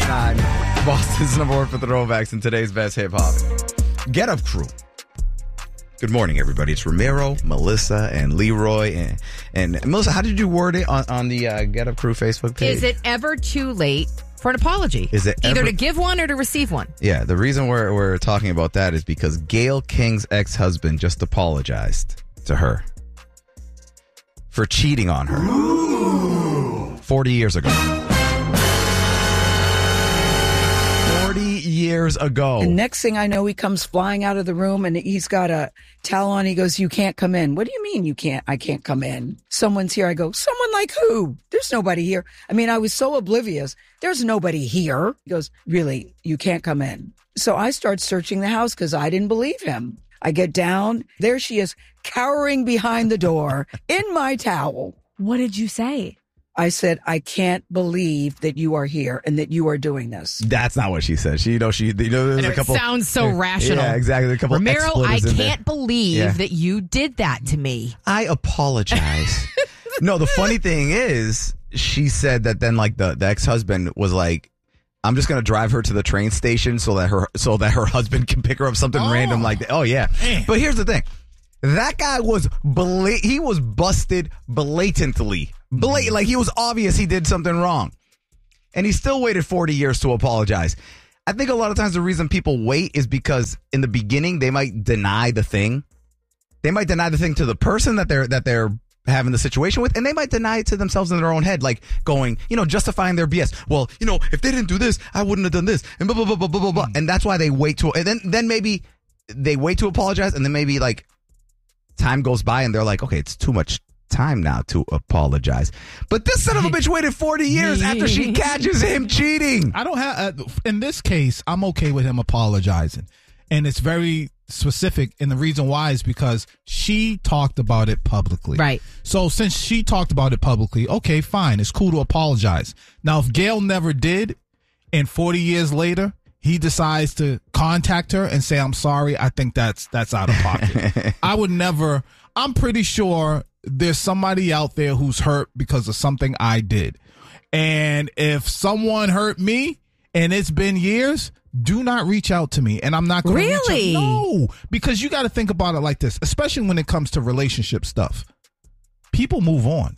101.9. Boston's number one for throwbacks and today's best hip hop. Get Up Crew. Good morning, everybody. It's Ramiro, Melissa, and Leroy. And Melissa, how did you word it on the Get Up Crew Facebook page? Is it ever too late for an apology? Is it either to give one or to receive one? Yeah, the reason we're talking about that is because Gayle King's ex-husband just apologized to her for cheating on her 40 years ago. 40 years ago. And next thing I know, he comes flying out of the room and he's got a towel on. He goes, "You can't come in." "What do you mean you can't? I can't come in. Someone's here." I go, "Someone like who? There's nobody here." I mean, I was so oblivious. "There's nobody here." He goes, "Really? You can't come in." So I start searching the house because I didn't believe him. I get down. There she is, cowering behind the door in my towel. What did you say? I said, "I can't believe that you are here and that you are doing this." That's not what she said. There's a couple. It sounds so rational. Yeah, exactly. A couple. Ramiro, I can't can't believe that you did that to me. I apologize. No, the funny thing is, she said that then like the ex-husband was like, "I'm just gonna drive her to the train station so that her husband can pick her up something random like that." Oh yeah. Man. But here's the thing. That guy was he was busted blatantly. Like he was obvious he did something wrong. And he still waited 40 years to apologize. I think a lot of times the reason people wait is because in the beginning they might deny the thing. They might deny the thing to the person that they're having the situation with, and they might deny it to themselves in their own head, like going, justifying their BS. "Well, if they didn't do this, I wouldn't have done this," and blah, blah, blah, blah, blah, blah, blah. And that's why they wait to, and then maybe they wait to apologize, and then maybe like time goes by and they're like, "Okay, it's too much time now to apologize." But this son of a bitch waited 40 years after she catches him cheating. I don't have, in this case, I'm okay with him apologizing. And it's very specific. And the reason why is because she talked about it publicly. Right. So since she talked about it publicly, okay, fine. It's cool to apologize. Now, if Gayle never did, and 40 years later, he decides to contact her and say, "I'm sorry," I think that's out of pocket. I would never. I'm pretty sure there's somebody out there who's hurt because of something I did. And if someone hurt me and it's been years, do not reach out to me. And I'm not going to reach out. No, because you got to think about it like this, especially when it comes to relationship stuff. People move on.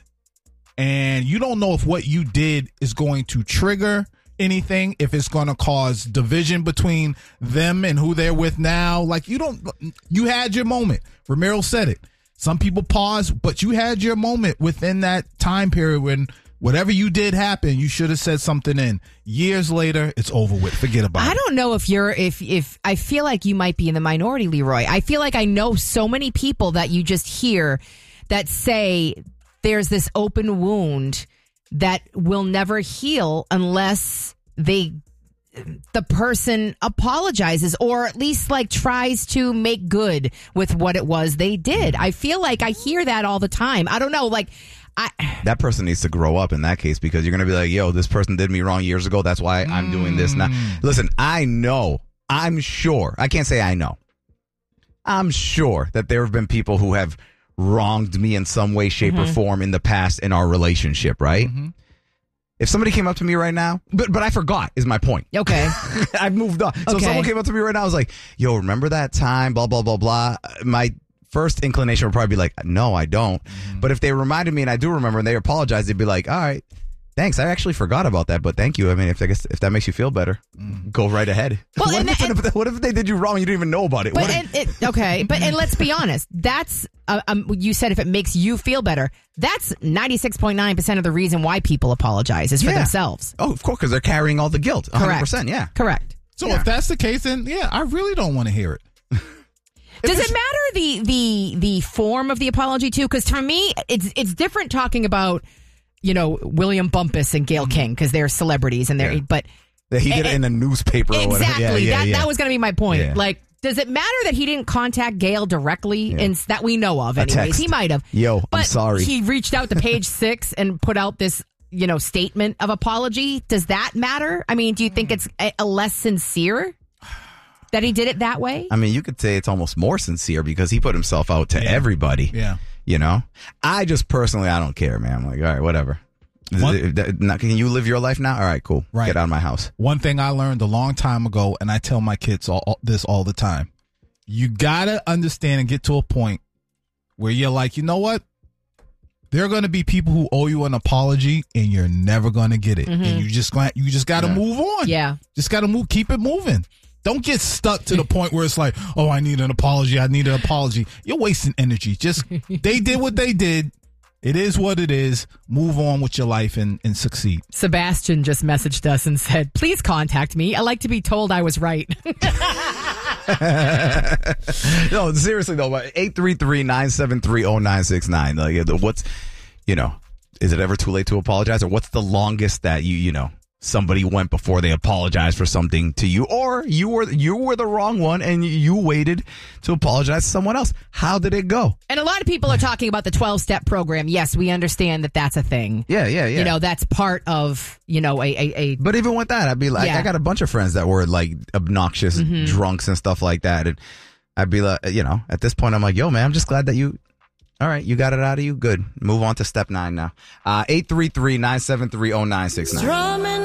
And you don't know if what you did is going to trigger anything, if it's going to cause division between them and who they're with now. Like, you had your moment. Ramiro said it. Some people pause, but you had your moment within that time period when whatever you did happen, you should have said something in. Years later, it's over with. Forget about it. I don't know if I feel like you might be in the minority, Leroy. I feel like I know so many people that you just hear that say there's this open wound that will never heal unless the person apologizes or at least like tries to make good with what it was they did. I feel like I hear that all the time. I don't know, like that person needs to grow up in that case, because you're going to be like, "Yo, this person did me wrong years ago. That's why I'm doing this now." Listen, I'm sure, I can't say I know. I'm sure that there have been people who have wronged me in some way, shape, or form in the past in our relationship, right? If somebody came up to me right now, but I forgot is my point. Okay. I've moved on. So if someone came up to me right now, I was like, "Yo, remember that time, blah, blah, blah, blah." My first inclination would probably be like, "No, I don't." But if they reminded me and I do remember and they apologized, they'd be like, "All right, thanks. I actually forgot about that, but thank you. I mean, if that makes you feel better, go right ahead." Well, what if they did you wrong? You didn't even know about it. And let's be honest. That's you said if it makes you feel better. That's 96.9% of the reason why people apologize is for themselves. Oh, of course, because they're carrying all the guilt. 100%. Yeah, correct. So if that's the case, then I really don't want to hear it. Does it matter the form of the apology too? Because for me, it's different talking about William Bumpus and Gayle King because they're celebrities and they're but he did it in a newspaper. Or exactly. Whatever. That was going to be my point. Yeah. Like, does it matter that he didn't contact Gayle directly and that we know of? Anyways, he might have. Yo, but I'm sorry. He reached out to Page Six and put out this statement of apology. Does that matter? I mean, do you think it's a less sincere that he did it that way? I mean, you could say it's almost more sincere because he put himself out to everybody. Yeah. I just personally, I don't care, man. I'm like, all right, whatever. Can you live your life now? All right, cool. Right. Get out of my house. One thing I learned a long time ago, and I tell my kids this all the time. You got to understand and get to a point where you're like, you know what? There are going to be people who owe you an apology, and you're never going to get it. And you just got to move on. Yeah. Just got to move. Keep it moving. Don't get stuck to the point where it's like, oh, I need an apology. You're wasting energy. Just, they did what they did. It is what it is. Move on with your life and succeed. Sebastian just messaged us and said, please contact me. I like to be told I was right. No, seriously though, 833-973-0969. Like, what's, is it ever too late to apologize? Or what's the longest that somebody went before they apologized for something to you, or you were the wrong one and you waited to apologize to someone else? How did it go? And a lot of people are talking about the 12-step program. Yes, we understand that that's a thing. Yeah. That's part of, a But even with that, I'd be like, I got a bunch of friends that were like obnoxious drunks and stuff like that. And I'd be like, at this point, I'm like, yo, man, I'm just glad that all right, you got it out of you. Good. Move on to step 9 now. 833-973-0969.